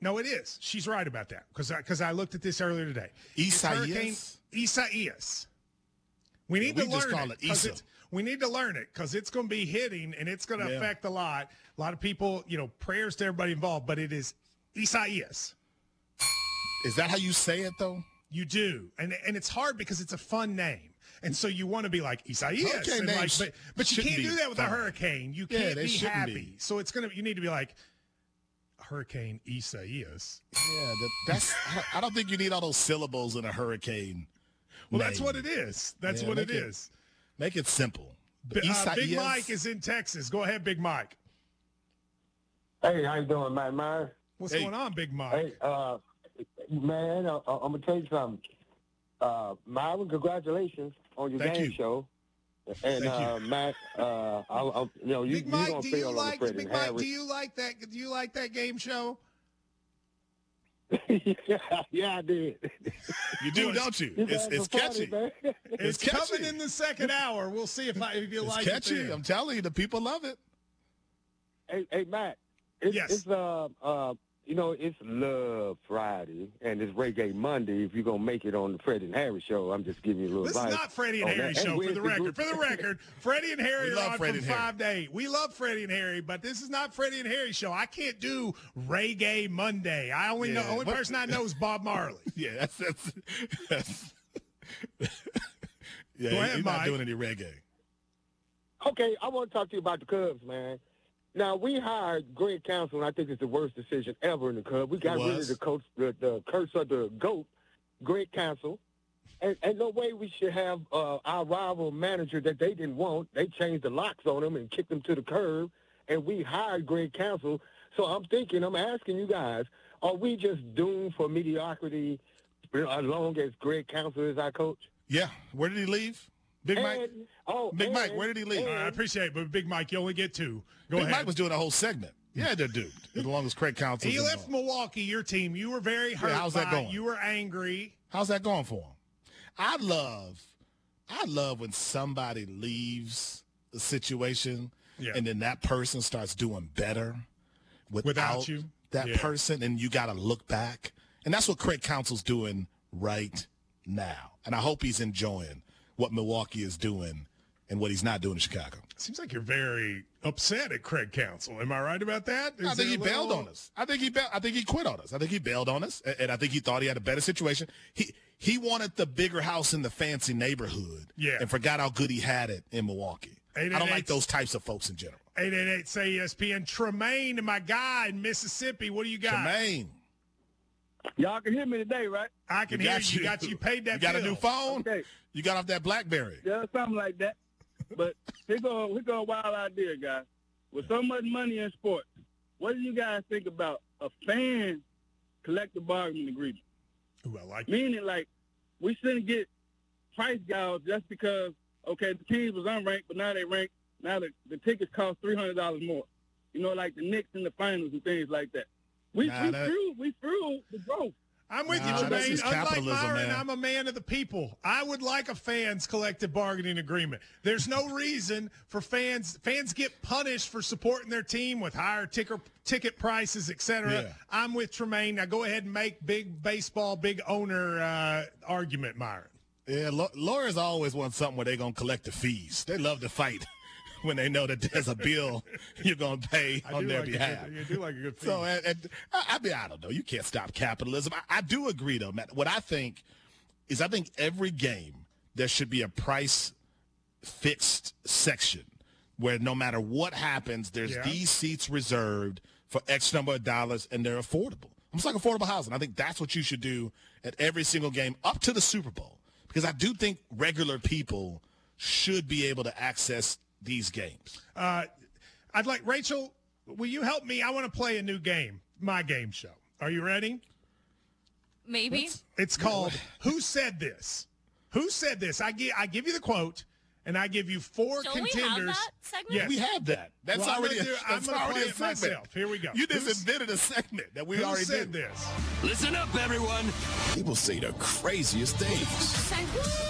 No, it is. She's right about that because I looked at this earlier today. Isaias. We need to learn it. We need to learn it because it's going to be hitting and it's going to affect a lot. A lot of people, prayers to everybody involved, but it is Isaias. Is that how you say it, though? You do. And it's hard because it's a fun name. And so you want to be like Isaias. But you can't do that with a hurricane. You can't be happy. So you need to be like Hurricane Isaias. Yeah, that's. I don't think you need all those syllables in a hurricane. Well, that's what it is. That's what it is. Make it simple. Big Mike is in Texas. Go ahead, Big Mike. Hey, how you doing, Matt Myers? What's going on, Big Mike? Hey, man, I'm gonna tell you something. Myron, congratulations on your game show. And Matt, Big Mike, gonna fail on the Fred Big and Mike, Harry. do you like that? Do you like that game show? Yeah, I did. You do, don't you? It's catchy. It's catchy. Coming in the second hour. We'll see if you like it. It's catchy. I'm telling you, the people love it. Hey, Matt. It's it's Love Friday and it's Reggae Monday. If you're gonna make it on the Freddie and Harry show, I'm just giving you a little advice. This is not Freddie and Harry show, for the record. For the record, Freddie and Harry are on from 5 to 8. We love Freddie and Harry, but this is not Freddie and Harry show. I can't do Reggae Monday. I only know only person I know is Bob Marley. Yeah, that's yeah. Go ahead, you're Mike. Not doing any reggae. Okay, I want to talk to you about the Cubs, man. Now, we hired Greg Counsell, and I think it's the worst decision ever in the Cubs. We got rid of the curse of the GOAT, Greg Counsell. And no way we should have our rival manager that they didn't want. They changed the locks on him and kicked him to the curb, and we hired Greg Counsell. So I'm asking you guys, are we just doomed for mediocrity as long as Greg Counsell is our coach? Yeah. Where did he leave? Big Mike? Mike, where did he leave? I appreciate it, but Big Mike, you only get 2. Go ahead. Big Mike was doing a whole segment. Yeah, they're duped. As long as Craig Counsell. He left Milwaukee, your team. You were very hurt. How's that going? You were angry. How's that going for him? I love when somebody leaves a situation and then that person starts doing better without you. That person, and you got to look back. And that's what Craig Counsell's doing right now. And I hope he's enjoying what Milwaukee is doing and what he's not doing in Chicago. Seems like you're very upset at Craig Counsell. Am I right about that? I think he bailed on us. I think he quit on us. I think he bailed on us, and I think he thought he had a better situation. He wanted the bigger house in the fancy neighborhood and forgot how good he had it in Milwaukee. I don't like those types of folks in general. 888 say ESPN. Tremaine, my guy in Mississippi. What do you got? Tremaine. Y'all can hear me today, right? I can hear you. You paid that bill. You got a new phone? Okay. You got off that BlackBerry. Yeah, something like that. But here go a wild idea, guys. With so much money in sports, what do you guys think about a fan collective bargaining agreement? Ooh, I like Meaning, like, we shouldn't get price gouges just because, okay, the teams was unranked, but now they ranked. Now the tickets cost $300 more. Like the Knicks in the finals and things like that. We threw the growth. I'm with you, Tremaine. Unlike Myron, I'm a man of the people. I would like a fans collective bargaining agreement. There's no reason for fans get punished for supporting their team with higher ticket prices, etc. Yeah. I'm with Tremaine. Now go ahead and make big baseball, big owner argument, Myron. Yeah, lawyers always want something where they're going to collect the fees. They love to fight when they know that there's a bill you're going to pay on their behalf. You do like a good fee. So, I don't know. You can't stop capitalism. I do agree, though, Matt. What I think is every game there should be a price-fixed section where no matter what happens, there's these seats reserved for X number of dollars, and they're affordable. It's like affordable housing. I think that's what you should do at every single game up to the Super Bowl, because I do think regular people should be able to access these games. I'd like Rachel. Will you help me? I want to play a new game, my game show. Are you ready? Maybe. It's called Who Said This? Who said this? I give you the quote, and I give you 4 contenders. We have that segment? Yes. We have that. That's already a segment. I'm going to play it myself. Here we go. You just invented a segment that we already did. Who said this? Listen up, everyone. People say the craziest things. Say what?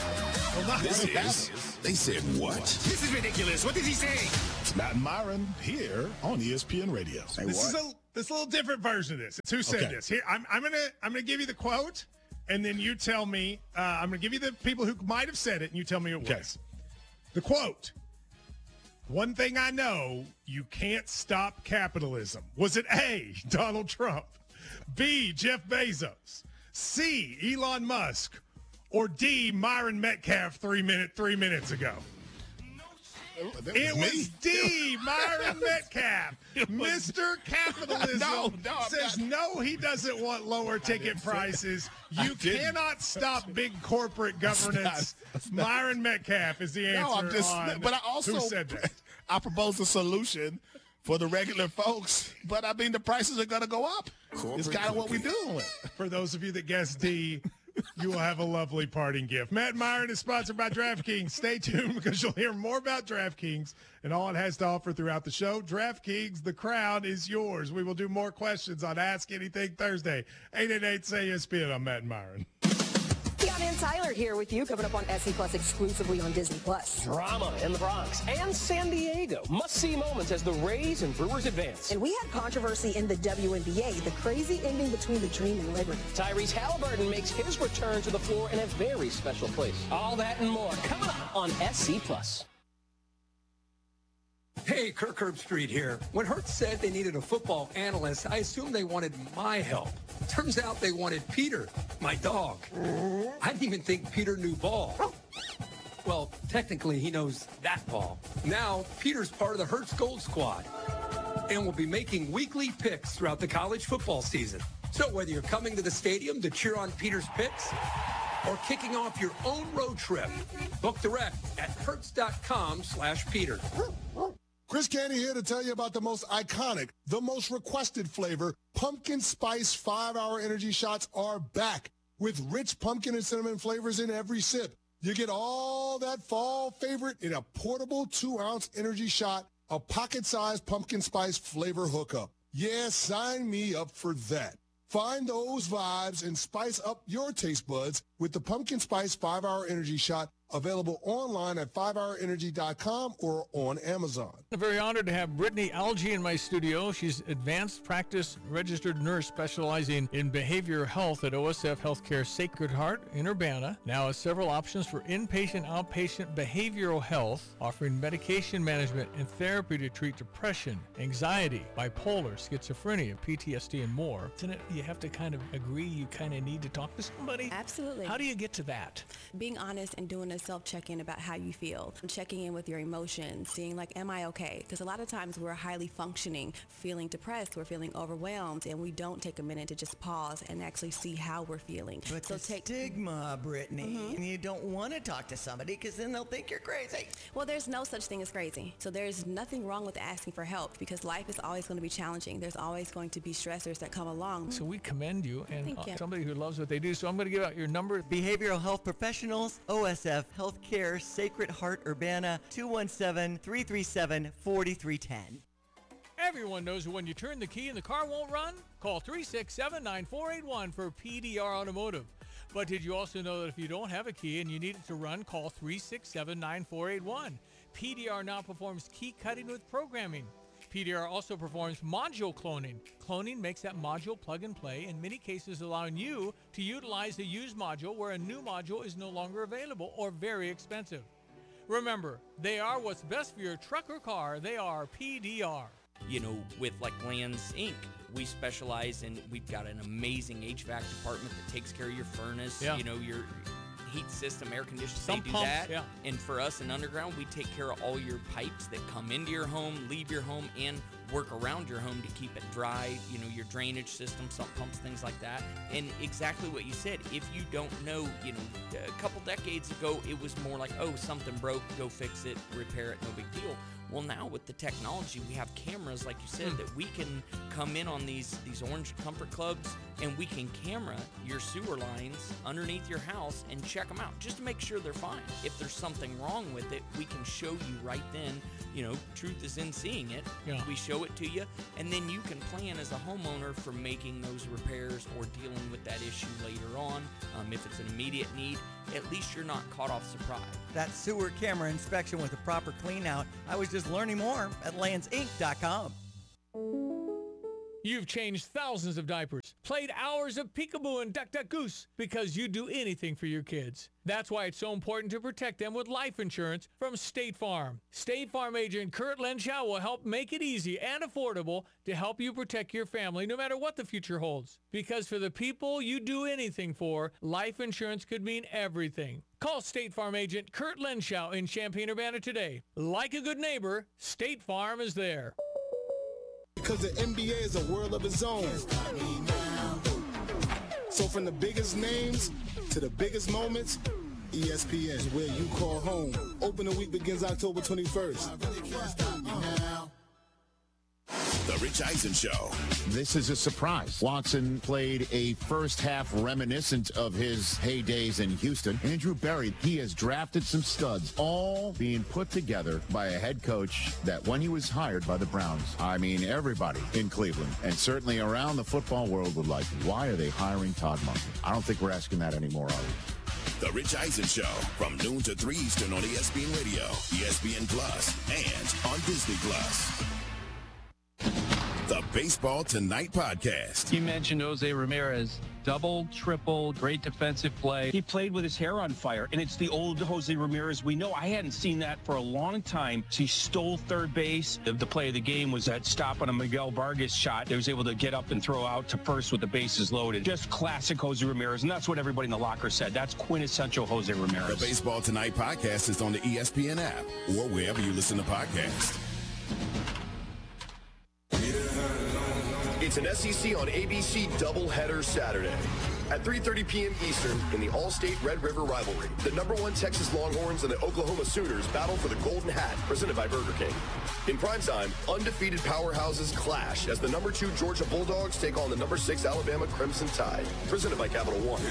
They said what? This is ridiculous. What did he say? It's Matt and Myron here on ESPN Radio. This is this little different version of this. It's who said this. Here, I'm gonna give you the quote, and then you tell me. I'm gonna give you the people who might have said it, and you tell me who it was. The quote: "One thing I know, you can't stop capitalism." Was it A, Donald Trump, B, Jeff Bezos, C, Elon Musk, or D, Myron Metcalf 3 minutes ago? It was D, Myron Metcalf. Mr. Capitalism says no, he doesn't want lower ticket prices. You cannot stop big corporate governance. Myron Metcalf is the answer. But I also who said that. I propose a solution for the regular folks, but I mean the prices are going to go up. It's kind of what we're doing. For those of you that guessed D, you will have a lovely parting gift. Matt Myron is sponsored by DraftKings. Stay tuned because you'll hear more about DraftKings and all it has to offer throughout the show. DraftKings, the crown is yours. We will do more questions on Ask Anything Thursday. 888-SAY-ESPN. I'm Matt Myron. Keanu and Tyler here with you, coming up on SC Plus exclusively on Disney Plus. Drama in the Bronx and San Diego. Must-see moments as the Rays and Brewers advance. And we had controversy in the WNBA, the crazy ending between the Dream and Liberty. Tyrese Halliburton makes his return to the floor in a very special place. All that and more coming up on SC Plus. Hey, Kirk Herbstreit here. When Hertz said they needed a football analyst, I assumed they wanted my help. Turns out they wanted Peter, my dog. I didn't even think Peter knew ball. Well, technically, he knows that ball. Now, Peter's part of the Hertz Gold Squad and will be making weekly picks throughout the college football season. So whether you're coming to the stadium to cheer on Peter's picks or kicking off your own road trip, book direct at hertz.com/Peter. Chris Candy here to tell you about the most iconic, the most requested flavor. Pumpkin Spice 5-Hour Energy Shots are back with rich pumpkin and cinnamon flavors in every sip. You get all that fall favorite in a portable 2-ounce energy shot, a pocket-sized pumpkin spice flavor hookup. Yeah, sign me up for that. Find those vibes and spice up your taste buds with the Pumpkin Spice 5-Hour Energy Shot, available online at 5hourenergy.com or on Amazon. I'm very honored to have Brittany Algie in my studio. She's advanced practice registered nurse specializing in behavioral health at OSF Healthcare Sacred Heart in Urbana. Now has several options for inpatient, outpatient behavioral health, offering medication management and therapy to treat depression, anxiety, bipolar, schizophrenia, PTSD, and more. Isn't it, you have to kind of agree you kind of need to talk to somebody? Absolutely. How do you get to that? Being honest and doing a self-check-in about how you feel, checking in with your emotions, seeing like, am I okay? Because a lot of times we're highly functioning, feeling depressed, we're feeling overwhelmed, and we don't take a minute to just pause and actually see how we're feeling. But so stigma, Brittany, and you don't want to talk to somebody because then they'll think you're crazy. Well, there's no such thing as crazy. So there's nothing wrong with asking for help because life is always going to be challenging. There's always going to be stressors that come along. So we commend you and somebody who loves what they do. So I'm going to give out your number. Behavioral Health Professionals, OSF Healthcare, Sacred Heart, Urbana, 217-337-4310. Everyone knows that when you turn the key and the car won't run, call 367-9481 for PDR Automotive. But did you also know that if you don't have a key and you need it to run, call 367-9481. PDR now performs key cutting with programming. PDR also performs module cloning. Cloning makes that module plug and play, in many cases allowing you to utilize a used module where a new module is no longer available or very expensive. Remember, they are what's best for your truck or car. They are PDR. You know, with like Lands Inc., we specialize in, we've got an amazing HVAC department that takes care of your furnace, you know, your heat system, air conditioning, they do that. Yeah. And for us in Underground, we take care of all your pipes that come into your home, leave your home, and work around your home to keep it dry, you know, your drainage system, sump pumps, things like that. And exactly what you said, if you don't know, you know, a couple decades ago, it was more like, oh, something broke, go fix it, repair it, no big deal. Well, now with the technology, we have cameras, like you said, that we can come in on these Orange Comfort Clubs, and we can camera your sewer lines underneath your house and check them out just to make sure they're fine. If there's something wrong with it, we can show you right then. You know, truth is in seeing it. Yeah. We show it to you, and then you can plan as a homeowner for making those repairs or dealing with that issue later on. If it's an immediate need, at least you're not caught off surprise. That sewer camera inspection with a proper clean out, I was just learning more at landsinc.com. You've changed thousands of diapers, played hours of peekaboo and duck, duck, goose because you do anything for your kids. That's why it's so important to protect them with life insurance from State Farm. State Farm agent Kurt Lenschow will help make it easy and affordable to help you protect your family no matter what the future holds. Because for the people you do anything for, life insurance could mean everything. Call State Farm agent Kurt Lenschow in Champaign-Urbana today. Like a good neighbor, State Farm is there. Because the NBA is a world of its own. So from the biggest names to the biggest moments, ESPN is where you call home. Opening week begins October 21st. The Rich Eisen Show. This is a surprise. Watson played a first half reminiscent of his heydays in Houston. Andrew Berry, he has drafted some studs, all being put together by a head coach that when he was hired by the Browns, I mean, everybody in Cleveland and certainly around the football world would like, why are they hiring Todd Monken? I don't think we're asking that anymore, are we? The Rich Eisen Show from noon to 3 Eastern on ESPN Radio, ESPN Plus, and on Disney Plus. The Baseball Tonight podcast. You mentioned Jose Ramirez. Double, triple, great defensive play. He played with his hair on fire, and it's the old Jose Ramirez we know. I hadn't seen that for a long time. He stole third base. The play of the game was that stop on a Miguel Vargas shot. He was able to get up and throw out to first with the bases loaded. Just classic Jose Ramirez, and that's what everybody in the locker said. That's quintessential Jose Ramirez. The Baseball Tonight podcast is on the ESPN app or wherever you listen to podcasts. It's an SEC on ABC doubleheader Saturday. At 3:30 p.m. Eastern in the All-State Red River rivalry, the #1 Texas Longhorns and the Oklahoma Sooners battle for the Golden Hat, presented by Burger King. In primetime, undefeated powerhouses clash as the #2 Georgia Bulldogs take on the #6 Alabama Crimson Tide, presented by Capital One.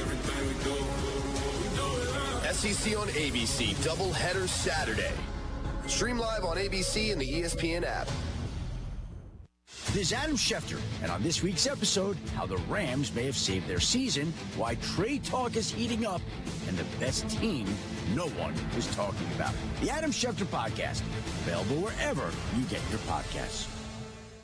SEC on ABC doubleheader Saturday. Stream live on ABC and the ESPN app. This is Adam Schefter, and on this week's episode, how the Rams may have saved their season, why trade talk is heating up, and the best team no one is talking about. The Adam Schefter Podcast, available wherever you get your podcasts.